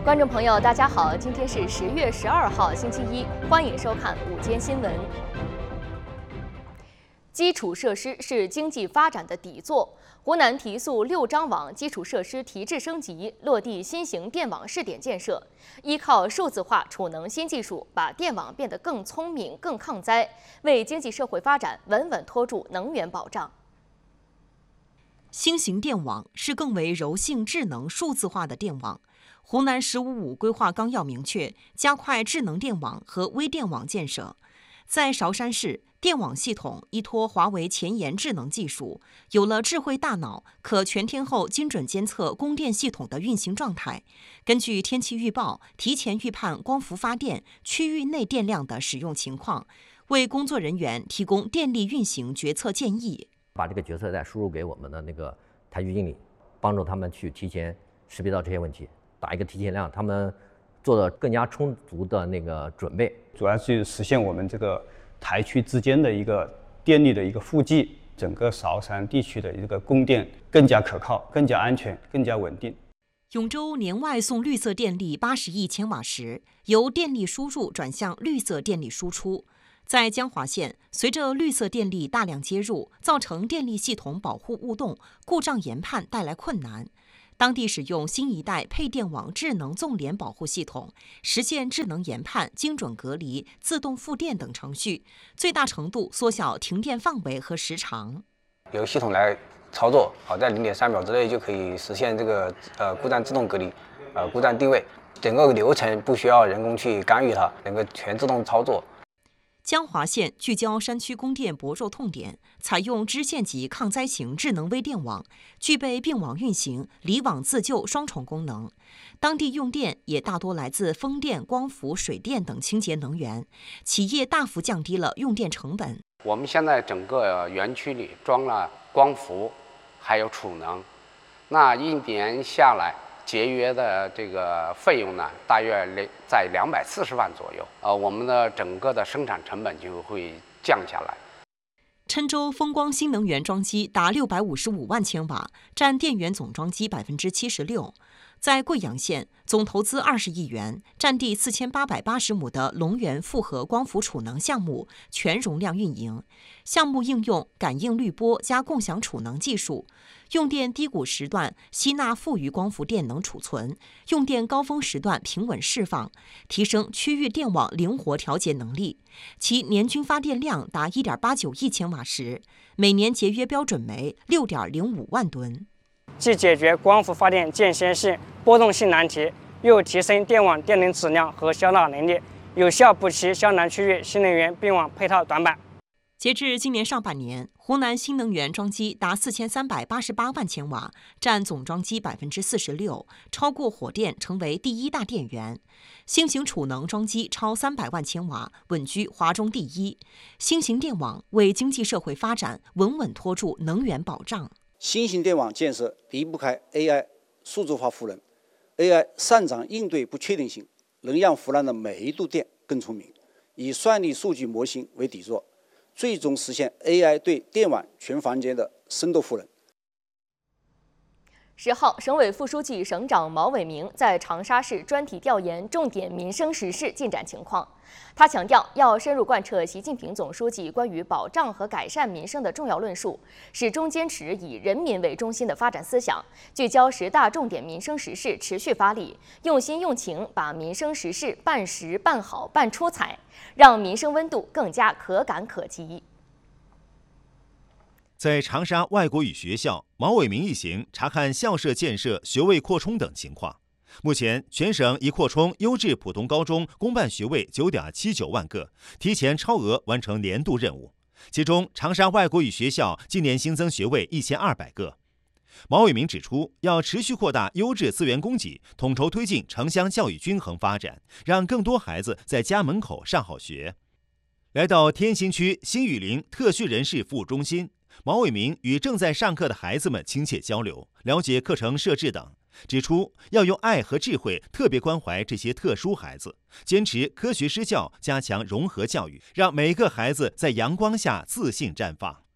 观众朋友，大家好，今天是10月12号，星期一，欢迎收看午间新闻。基础设施是经济发展的底座。湖南提速6张网基础设施提质升级，落地新型电网试点建设，依靠数字化储能新技术，把电网变得更聪明、更抗灾，为经济社会发展稳稳托住能源保障。 新型电网是更为柔性、智能、数字化的电网。湖南“15+5”规划纲要明确，加快智能电网和微电网建设。在韶山市，电网系统依托华为前沿智能技术，有了智慧大脑，可全天候精准监测供电系统的运行状态，根据天气预报提前预判光伏发电区域内电量的使用情况，为工作人员提供电力运行决策建议。 把这个决策再输入给我们的那个台区经理，帮助他们去提前识别到这些问题，打一个提前量，他们做的更加充足的那个准备， 主要是实现我们这个台区之间的一个电力的一个互济，整个韶山地区的一个供电更加可靠、更加安全、更加稳定。 永州年外送绿色电力80亿千瓦时，由电力输入转向绿色电力输出。在江华县，随着绿色电力大量接入，造成电力系统保护误动、故障研判带来困难。当地使用新一代配电网智能纵联保护系统，实现智能研判、精准隔离、自动复电等程序，最大程度缩小停电范围和时长。 由系统来操作，在0.3秒之内就可以实现这个故障自动隔离、故障定位，整个流程不需要人工去干预它，整个全自动操作。 江华县聚焦山区供电薄弱痛点，采用支线级抗灾型智能微电网，具备并网运行、离网自救双重功能。当地用电也大多来自风电、光伏、水电等清洁能源，企业大幅降低了用电成本。 我们现在整个园区里装了光伏，还有储能，那一年下来节约的这个费用呢，大约在240万左右。我们的整个的生产成本就会降下来。 郴州风光新能源装机达655万千瓦，占电源总装机76%。在贵阳县，总投资20亿元，占地4880亩的龙源复合光伏储能项目全容量运营。项目应用感应滤波加共享储能技术，用电低谷时段吸纳富余光伏电能储存，用电高峰时段平稳释放，提升区域电网灵活调节能力。其年均发电量达1.89亿千瓦时，每年节约标准煤6.05万吨。 既解决光伏发电间歇性波动性难题，又提升电网电能质量和消纳能力，有效补齐湘南区域新能源并网配套短板。 截至今年上半年，湖南新能源装机达4388万千瓦，占总装机46%，超过火电，成为第一大电源。新型储能装机超300万千瓦，稳居华中第一。新型电网为经济社会发展稳稳托住能源保障。 新型电网建设离不开 AI 数字化赋能。AI 擅长应对不确定性，能让湖南的每一度电更聪明。以算力数据模型为底座，最终实现 AI 对电网全房间的深度赋能。 10号，省委副书记、省长毛伟明在长沙市专题调研重点民生实事进展情况。他强调，要深入贯彻习近平总书记关于保障和改善民生的重要论述，始终坚持以人民为中心的发展思想，聚焦10大重点民生实事，持续发力，用心用情把民生实事办实、办好、办出彩，让民生温度更加可感可及。 在长沙外国语学校，毛伟明一行查看校舍建设、学位扩充等情况。目前，全省已扩充优质普通高中公办学位9.79万个，提前超额完成年度任务。其中，长沙外国语学校今年新增学位1200个。毛伟明指出，要持续扩大优质资源供给，统筹推进城乡教育均衡发展，让更多孩子在家门口上好学。来到天心区新雨林特需人士服务中心，毛伟明与正在上课的孩子们亲切交流，了解课程设置等，指出要用爱和智慧特别关怀这些特殊孩子，坚持科学施教，加强融合教育，让每个孩子在阳光下自信绽放。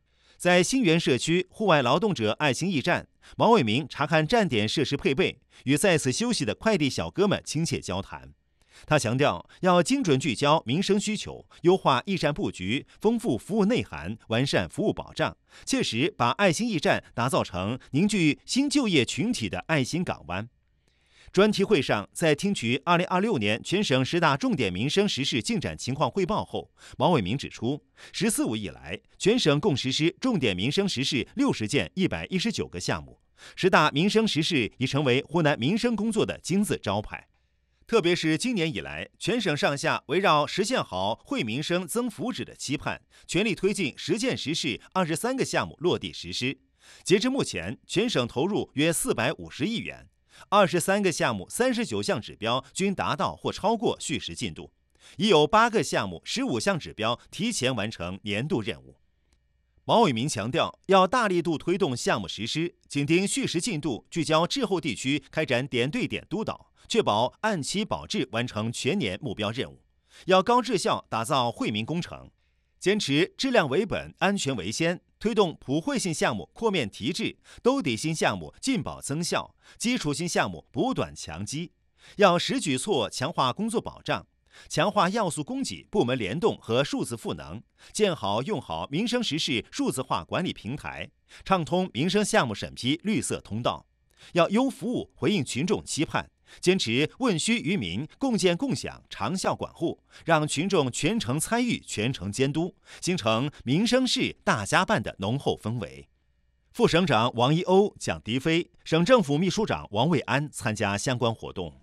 在新源社区户外劳动者爱心驿站，毛伟明查看站点设施配备，与在此休息的快递小哥们亲切交谈。他强调，要精准聚焦民生需求，优化驿站布局，丰富服务内涵，完善服务保障，切实把爱心驿站打造成凝聚新就业群体的爱心港湾。专题会上，在听取2026年全省10大重点民生实事进展情况汇报后，毛伟明指出，“14·5”以来，全省共实施重点民生实事60件119个项目，10大民生实事已成为湖南民生工作的金字招牌。特别是今年以来，全省上下围绕实现好惠民生、增福祉的期盼，全力推进10件实事23个项目落地实施。截至目前，全省投入约450亿元。23个项目39项指标均达到或超过叙时进度，已有8个项目15项指标提前完成年度任务。毛伟明强调，要大力度推动项目实施，紧盯叙时进度，聚焦滞后地区开展点对点督导，确保按期保质完成全年目标任务。要高质效打造惠民工程，坚持质量为本、安全为先，推动普惠性项目扩面提质，兜底性项目进保增效，基础性项目补短强基。要实举措强化工作保障，强化要素供给、部门联动和数字赋能，建好用好民生实事数字化管理平台，畅通民生项目审批绿色通道。要优服务回应群众期盼，坚持问需于民、共建共享、长效管护，让群众全程参与、全程监督，形成民生事大家办的浓厚氛围。副省长王一欧、蒋迪飞，省政府秘书长王卫安参加相关活动。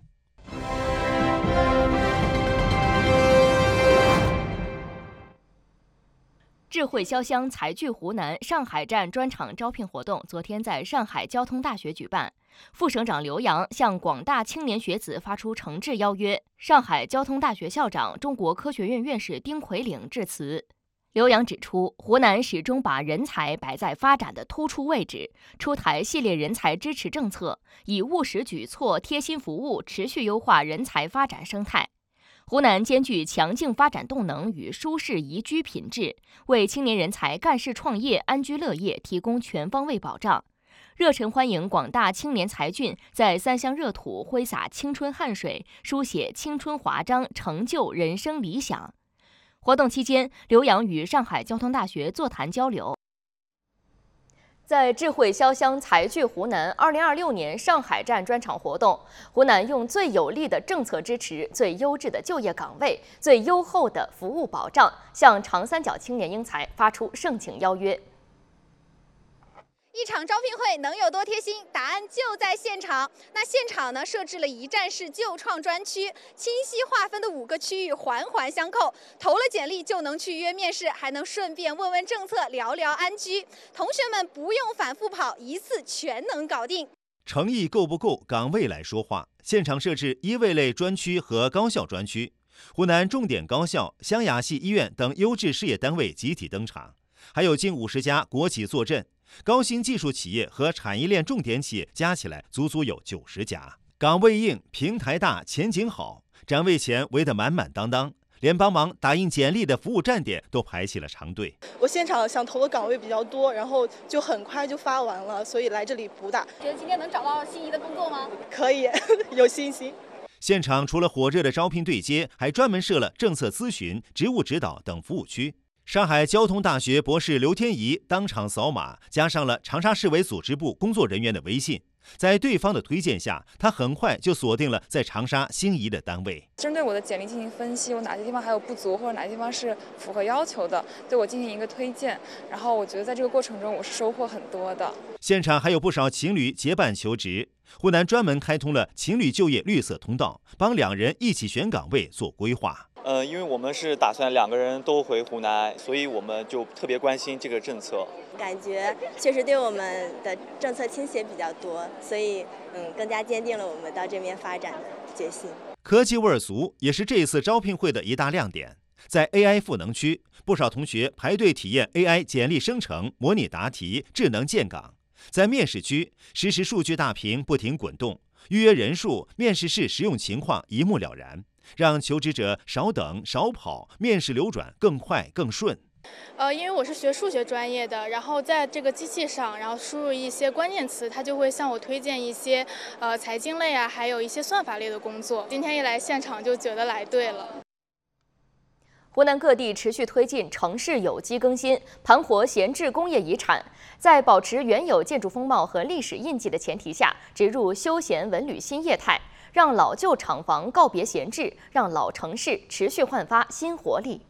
智慧潇湘才聚湖南上海站专场招聘活动昨天在上海交通大学举办。副省长刘洋向广大青年学子发出诚挚邀约。上海交通大学校长、中国科学院院士丁奎岭致辞。刘洋指出，湖南始终把人才摆在发展的突出位置，出台系列人才支持政策，以务实举措、贴心服务持续优化人才发展生态。湖南兼具强劲发展动能与舒适宜居品质，为青年人才干事创业、安居乐业提供全方位保障。热忱欢迎广大青年才俊在三湘热土挥洒青春汗水，书写青春华章，成就人生理想。活动期间，刘洋与上海交通大学座谈交流。在智慧潇湘才聚湖南2026年上海站专场活动，湖南用最有力的政策支持、最优质的就业岗位、最优厚的服务保障，向长三角青年英才发出盛情邀约。 一场招聘会能有多贴心？答案就在现场。那现场呢，设置了一站式就创专区，清晰划分的5个区域环环相扣。投了简历就能去约面试，还能顺便问问政策，聊聊安居。同学们不用反复跑，一次全能搞定。 诚意够不够？岗位来说话。现场设置一位类专区和高校专区，湖南重点高校、湘雅系医院等优质事业单位集体登场，还有近50家国企坐镇。高新技术企业和产业链重点企业加起来足足有90家，岗位硬、平台大、前景好，展位前围得满满当当，连帮忙打印简历的服务站点都排起了长队。 我现场想投的岗位比较多，然后就很快就发完了，所以来这里补打。 觉得今天能找到心仪的工作吗？ 可以，有信心。 现场除了火热的招聘对接，还专门设了政策咨询、职务指导等服务区。上海交通大学博士刘天怡当场扫码，加上了长沙市委组织部工作人员的微信。在对方的推荐下，他很快就锁定了在长沙心仪的单位。 针对我的简历进行分析，有哪些地方还有不足，或者哪些地方是符合要求的，对我进行一个推荐。然后我觉得在这个过程中，我是收获很多的。 现场还有不少情侣结伴求职，湖南专门开通了情侣就业绿色通道，帮2人一起选岗位做规划。 因为我们是打算2个人都回湖南，所以我们就特别关心这个政策。 感觉确实对我们的政策倾斜比较多，所以更加坚定了我们到这边发展的决心。 科技味儿足也是这次招聘会的一大亮点。在 AI 赋能区，不少同学排队体验 AI 简历生成、模拟答题、智能建岗。在面试区，实时数据大屏不停滚动，预约人数、面试室使用情况一目了然，让求职者少等少跑，面试流转更快更顺。 因为我是学数学专业的，然后在这个机器上，然后输入一些关键词，它就会向我推荐一些财经类啊，还有一些算法类的工作。今天一来现场就觉得来对了。 湖南各地持续推进城市有机更新，盘活闲置工业遗产，在保持原有建筑风貌和历史印记的前提下，植入休闲文旅新业态，让老旧厂房告别闲置，让老城市持续焕发新活力。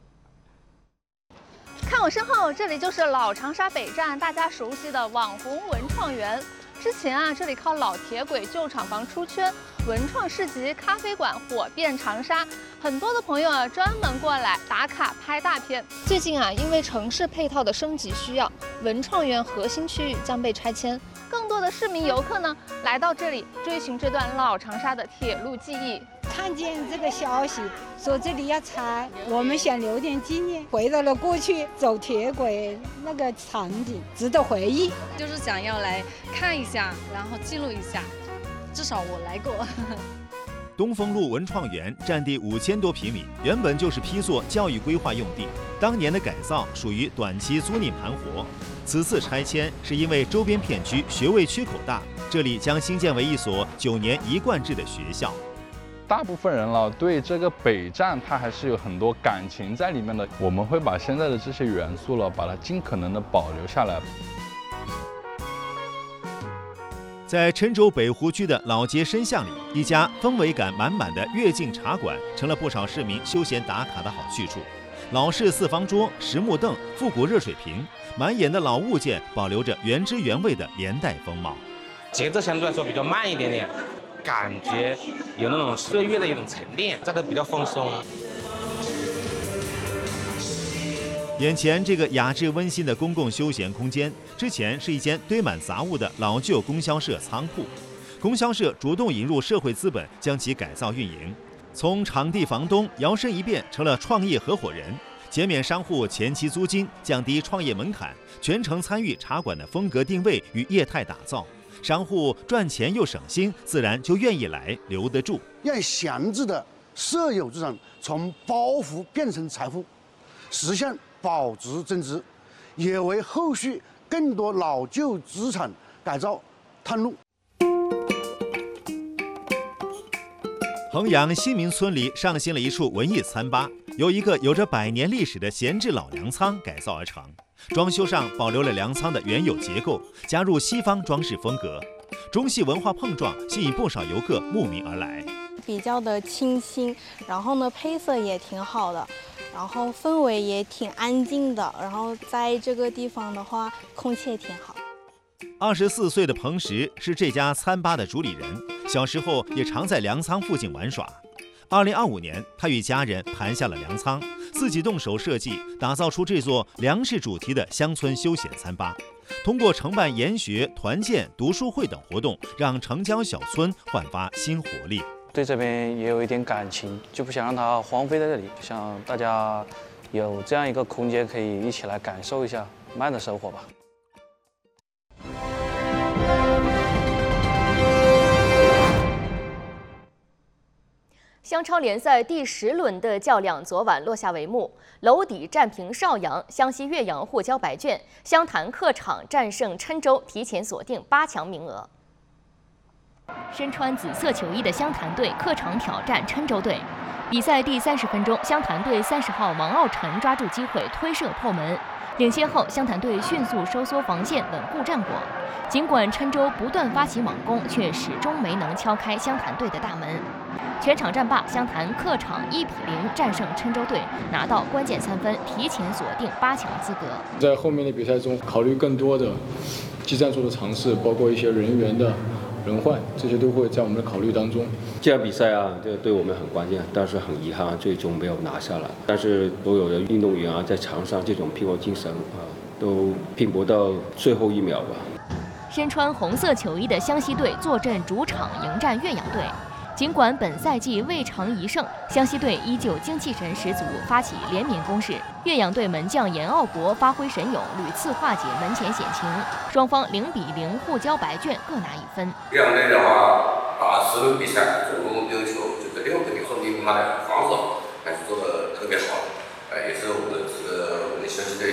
看我身后，这里就是老长沙北站大家熟悉的网红文创园。之前啊，这里靠老铁轨旧厂房出圈，文创市集、咖啡馆火遍长沙，很多的朋友啊专门过来打卡拍大片。最近啊，因为城市配套的升级需要，文创园核心区域将被拆迁，更多的市民游客呢来到这里追寻这段老长沙的铁路记忆。 看见这个消息说这里要拆，我们想留点纪念，回到了过去走铁轨那个场景，值得回忆。 就是想要来看一下，然后记录一下，至少我来过。 东风路文创园占地5000多平米，原本就是批作教育规划用地，当年的改造属于短期租赁盘活。此次拆迁是因为周边片区学位缺口大，这里将新建为一所9年一贯制的学校。 大部分人了对这个北站它还是有很多感情在里面的，我们会把现在的这些元素了，把它尽可能的保留下来。 在郴州北湖区的老街深巷里，一家氛围感满满的悦境茶馆成了不少市民休闲打卡的好去处。老式四方桌、实木凳、复古热水瓶，满眼的老物件保留着原汁原味的年代风貌。 节奏相对来说比较慢一点点，感觉有那种岁月的一种沉淀，这个比较放松。 眼前这个雅致温馨的公共休闲空间，之前是一间堆满杂物的老旧供销社仓库。供销社主动引入社会资本，将其改造运营，从场地房东摇身一变成了创业合伙人，减免商户前期租金，降低创业门槛，全程参与茶馆的风格定位与业态打造。商户赚钱又省心，自然就愿意来，留得住。 让闲置的社有资产从包袱变成财富，实现保值增值，也为后续更多老旧资产改造探路。 衡阳新民村里上新了一处文艺餐吧，由一个有着100年历史的闲置老粮仓改造而成。装修上保留了粮仓的原有结构，加入西方装饰风格，中西文化碰撞，吸引不少游客慕名而来。 比较的清新，然后呢配色也挺好的，然后氛围也挺安静的，然后在这个地方的话，空气也挺好。 24岁的彭石是这家餐吧的主理人，小时候也常在粮仓附近玩耍。2025年，他与家人盘下了粮仓，自己动手设计，打造出这座粮食主题的乡村休闲餐吧。通过承办研学、团建、读书会等活动，让城郊小村焕发新活力。 对这边也有一点感情，就不想让它荒废在这里，想大家有这样一个空间，可以一起来感受一下慢的生活吧。 湘超联赛第10轮的较量昨晚落下帷幕，娄底战平邵阳，湘西岳阳互交白卷，湘潭客场战胜郴州，提前锁定8强名额。身穿紫色球衣的湘潭队客场挑战郴州队。比赛第30分钟，湘潭队30号王傲晨抓住机会推射破门，领先后湘潭队迅速收缩防线，稳固战果。尽管郴州不断发起猛攻，却始终没能敲开湘潭队的大门。全场战罢，湘潭客场1-0战胜郴州队，拿到关键3分，提前锁定8强资格。 在后面的比赛中，考虑更多的技战术的尝试，包括一些人员的轮换，这些都会在我们的考虑当中。 这场比赛啊，这对我们很关键，但是很遗憾，最终没有拿下来。但是所有的运动员啊，在场上这种拼搏精神啊，都拼搏到最后1秒吧。 身穿红色球衣的湘西队坐镇主场迎战岳阳队。尽管本赛季未尝一胜，湘西队依旧精气神十足，发起连绵攻势。岳阳队门将严奥博发挥神勇，屡次化解门前险情，双方0-0互交白卷，各拿1分。 岳阳队的话，打10轮比赛总共6球，就是6个球，说明他的防守还是做得特别好，也是我们的湘西队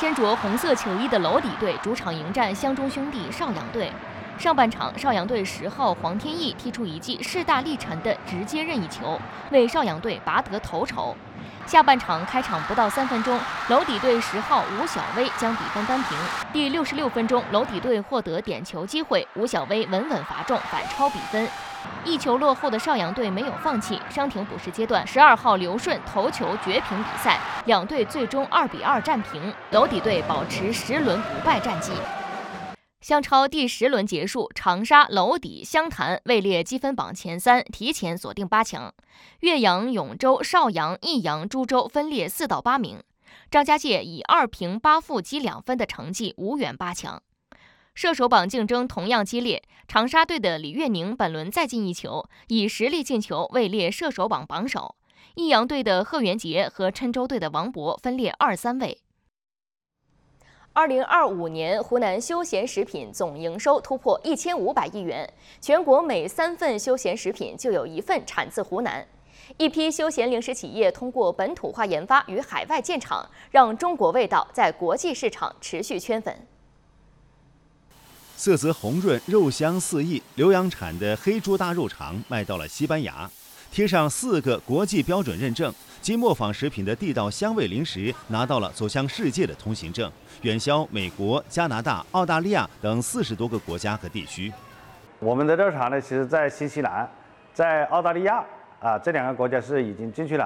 身着红色球衣的娄底队主场迎战湘中兄弟邵阳队。上半场，邵阳队10号黄天益踢出一记势大力沉的直接任意球，为邵阳队拔得头筹。下半场开场不到3分钟，娄底队10号吴晓薇将比分扳平。第66分钟，娄底队获得点球机会，吴晓薇稳稳罚中，反超比分。1球落后的邵阳队没有放弃，伤停补时阶段，12号刘顺头球绝平比赛，两队最终2比2战平，娄底队保持10轮不败战绩。湘超第10轮结束，长沙、娄底、湘潭位列积分榜前3，提前锁定8强。岳阳、永州、邵阳、益阳、株洲分列4到8名。张家界以2平8负积2分的成绩无缘8强。射手榜竞争同样激烈，长沙队的李月宁本轮再进1球，以10粒进球位列射手榜榜首。益阳队的贺元杰和郴州队的王博分列2、3位。2025年，湖南休闲食品总营收突破1500亿元，全国每3份休闲食品就有1份产自湖南。一批休闲零食企业通过本土化研发与海外建厂，让中国味道在国际市场持续圈粉。 色泽红润、肉香四溢，浏阳产的黑猪大肉肠卖到了西班牙，贴上4个国际标准认证。及磨坊食品的地道香味零食拿到了走向世界的通行证，远销美国、加拿大、澳大利亚等40多个国家和地区。 我们的肉肠呢，其实在新西兰、在澳大利亚这2个国家是已经进去了。